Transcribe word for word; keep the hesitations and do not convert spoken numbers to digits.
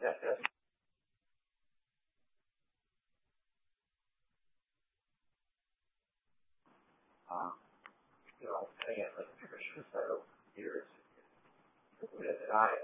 yes, yes. Um, you know, again, like traditions that over years, I